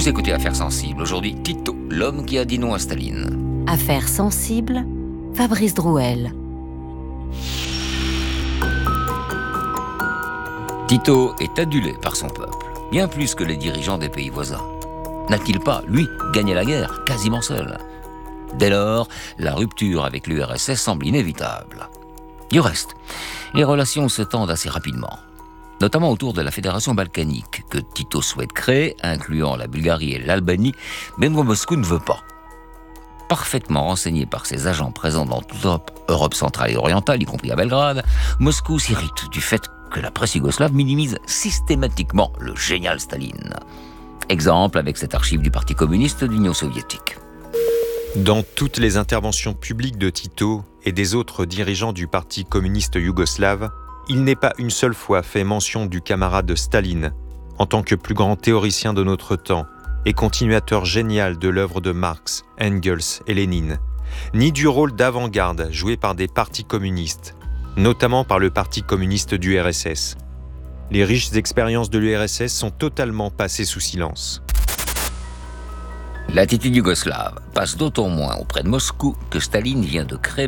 Vous écoutez Affaires sensibles. Aujourd'hui, Tito, l'homme qui a dit non à Staline. Affaires sensibles, Fabrice Drouel. Tito est adulé par son peuple, bien plus que les dirigeants des pays voisins. N'a-t-il pas, lui, gagné la guerre, quasiment seul? Dès lors, la rupture avec l'URSS semble inévitable. Du reste, les relations se tendent assez rapidement, notamment autour de la fédération balkanique que Tito souhaite créer, incluant la Bulgarie et l'Albanie, mais dont Moscou ne veut pas. Parfaitement renseigné par ses agents présents dans toute Europe centrale et orientale, y compris à Belgrade, Moscou s'irrite du fait que la presse yougoslave minimise systématiquement le génial Staline. Exemple avec cette archive du Parti communiste de l'Union soviétique. Dans toutes les interventions publiques de Tito et des autres dirigeants du Parti communiste yougoslave, il n'est pas une seule fois fait mention du camarade Staline, en tant que plus grand théoricien de notre temps et continuateur génial de l'œuvre de Marx, Engels et Lénine, ni du rôle d'avant-garde joué par des partis communistes, notamment par le Parti communiste du RSS. Les riches expériences de l'URSS sont totalement passées sous silence. L'attitude yougoslave passe d'autant moins auprès de Moscou que Staline vient de créer